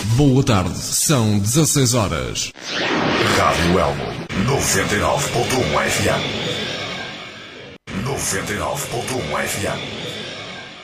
Boa tarde, são 16 horas. Rádio Elmo, 99.1 FM. 99.1 FM.